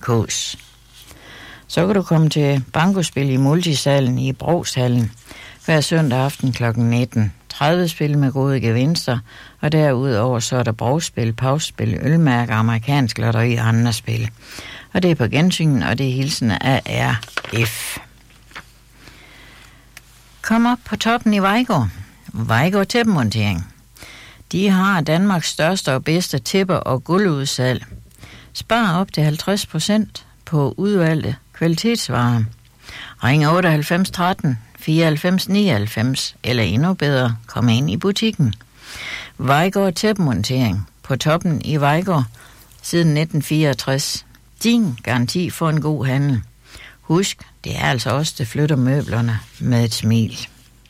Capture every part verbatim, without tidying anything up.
K's. Så kan du komme til bankospil i multisalen i Brogshallen hver søndag aften klokken nitten. tredive spil med gode gevinster, og derudover så er der brugspil, pausspil, ølmærker, amerikansk lotteri og andre spil. Og det er på gensyn, og det er hilsen af R F. Kom op på toppen i Vejgaard. Vejgaard Tæppemontering. De har Danmarks største og bedste tæpper og gulvudsalg. Spar op til halvtreds procent på udvalgte kvalitetsvarer. Ring otteoghalvfems tretten fireoghalvfems nioghalvfems eller endnu bedre, kom ind i butikken. Vejgaard Tæppemontering på toppen i Vejgaard siden nitten fireogtres. Din garanti for en god handel. Husk, det er altså os, der flytter møblerne med et smil.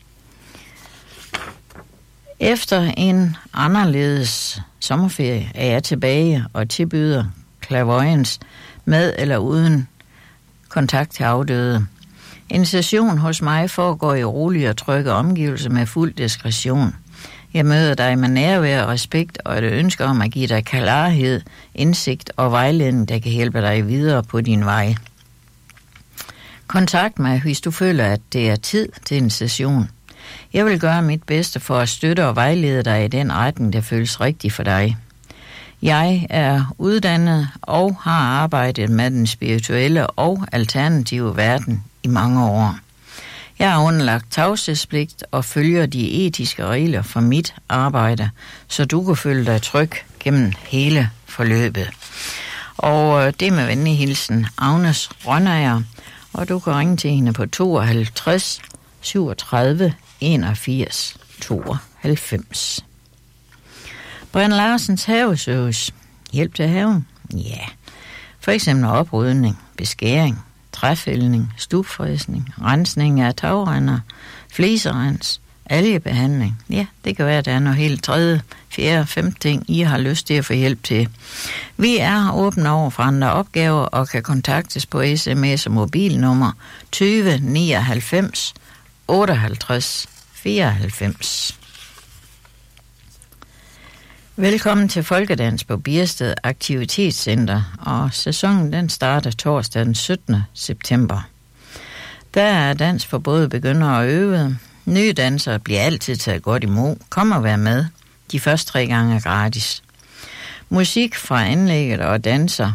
Efter en anderledes sommerferie er jeg tilbage og tilbyder clairvoyance med eller uden kontakt til afdøde. En session hos mig foregår i rolige og trygge omgivelser med fuld diskretion. Jeg møder dig med nærvær og respekt og et ønske om at give dig klarhed, indsigt og vejledning, der kan hjælpe dig videre på din vej. Kontakt mig, hvis du føler, at det er tid til en session. Jeg vil gøre mit bedste for at støtte og vejlede dig i den retning, der føles rigtig for dig. Jeg er uddannet og har arbejdet med den spirituelle og alternative verden i mange år. Jeg har underlagt tavshedspligt og følger de etiske regler for mit arbejde, så du kan føle dig tryg gennem hele forløbet. Og det er med venlig hilsen Agnes Rønnager, og du kan ringe til hende på tooghalvtreds syvogtredive enogfirs tooghalvfems. Brian Larsens haveservice. Hjælp til haven? Ja. For eksempel oprydning, beskæring, træfældning, stubfræsning, rensning af tagrender, fliserens, algebehandling. Ja, det kan være, at der er noget helt tredje, fjerde, femte ting, I har lyst til at få hjælp til. Vi er åbne over for andre opgaver og kan kontaktes på sms og mobilnummer tyve nioghalvfems otteoghalvtreds fireoghalvfems. Velkommen til Folkedans på Biersted Aktivitetscenter, og sæsonen den starter torsdag den syttende september. Der er dans for både begyndere og øvede. Nye dansere bliver altid taget godt imod. Kom og vær med. De første tre gange er gratis. Musik fra anlægget og danser.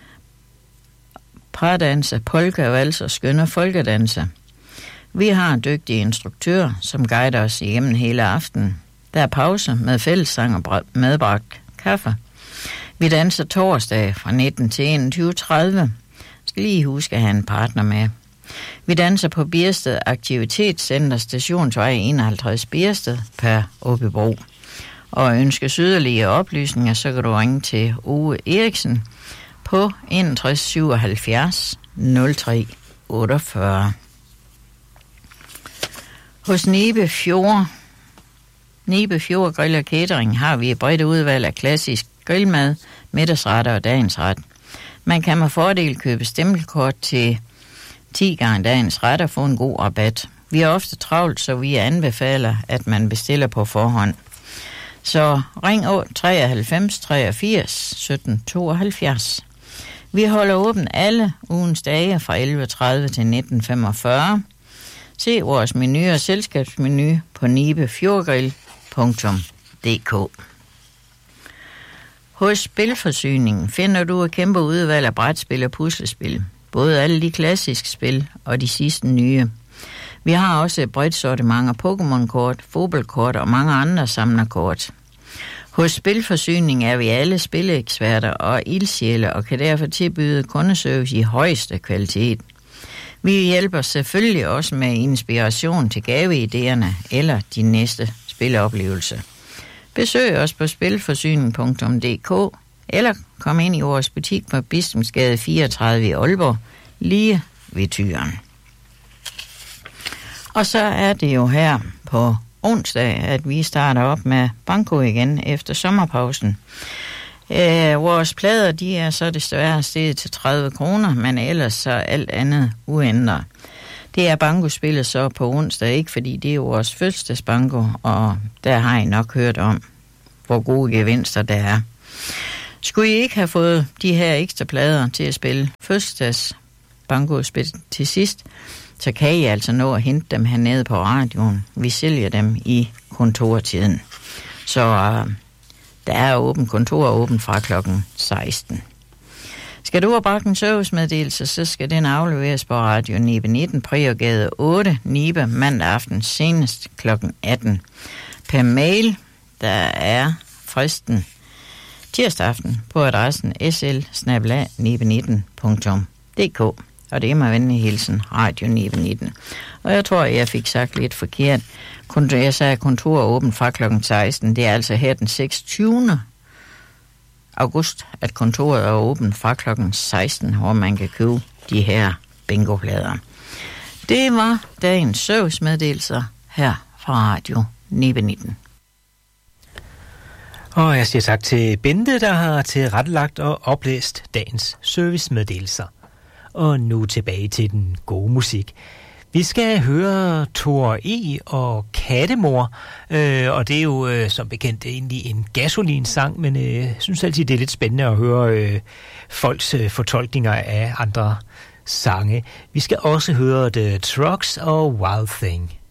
Pardanser, polka, vals og skønne folkedanser. Vi har en dygtig instruktør, som guider os igennem hele aftenen. Der er pause med fællessang og medbragt kaffe. Vi danser torsdag fra nitten til enogtyve tredive. Skal lige huske at have en partner med. Vi danser på Biersted Aktivitetscenter, Stationsvej enoghalvtreds Biersted per Åbybro. Og ønskes yderligere oplysninger, så kan du ringe til Ove Eriksen på enogtres syvoghalvfjerds nul tre otteogfyrre. Hos Nibe Fjord Nibe Fjord Grill og Catering har vi et bredt udvalg af klassisk grillmad, middagsretter og dagens ret. Man kan med fordel købe stempelkort til ti gange dagens ret og få en god rabat. Vi er ofte travlt, så vi anbefaler, at man bestiller på forhånd. Så ring treoghalvfems treogfirs sytten tooghalvfjerds. Vi holder åben alle ugens dage fra elleve tredive til nitten femogfyrre. Se vores menu og selskabsmenu på nibefjordgrill punktum d k. Hos Spilforsyningen finder du et kæmpe udvalg af brætspil og puslespil. Både alle de klassiske spil og de sidste nye. Vi har også et bredt sortiment af Pokémon-kort, fodboldkort og mange andre samlerkort. Hos Spilforsyning er vi alle spileeksperter og ildsjæle og kan derfor tilbyde kundeservice i højeste kvalitet. Vi hjælper selvfølgelig også med inspiration til gaveidéerne eller de næste spileoplevelser. Besøg os på spilforsyning punktum d k eller kom ind i vores butik på Bispensgade fireogtredive i Aalborg, lige ved Tyren. Og så er det jo her på onsdag, at vi starter op med banko igen efter sommerpausen. Øh, vores plader, de er så desværre steget til tredive kroner, men ellers så alt andet uændret. Det er bankospillet så på onsdag, ikke fordi det er vores fødselsdagsbanko, og der har I nok hørt om, hvor gode gevinster der er. Skulle I ikke have fået de her ekstra plader til at spille fødselsdags bankospil til sidst, så kan I altså nå at hente dem hernede på radioen. Vi sælger dem i kontortiden. Så uh, der er åben kontor åben fra klokken seksten. Skal du have bragt en servicemeddelelse, så skal den afleveres på Radio Nibe nitten, Priorgade otte, Nibe, mandag aften senest klokken atten. Per mail, der er fristen tirsdag aften på adressen s l bindestreg nibe nitten punktum d k. Og det er med venlig hilsen Radio Nibe nitten. Og jeg tror, jeg fik sagt lidt forkert. Jeg sagde, at kontoret er åbent fra klokken seksten. Det er altså her den seksogtyvende august, at kontoret er åbent fra klokken seksten, hvor man kan købe de her bingoplader. Det var dagens servicemeddelelser her fra Radio Nibe nitten. Og jeg siger tak til Bente, der har tilrettelagt og oplæst dagens servicemeddelelser. Og nu tilbage til den gode musik. Vi skal høre Thor E. og Kattemor, øh, og det er jo øh, som bekendt egentlig en gasolinsang, men øh, jeg synes altid, det er lidt spændende at høre øh, folks øh, fortolkninger af andre sange. Vi skal også høre The Trucks og Wild Thing.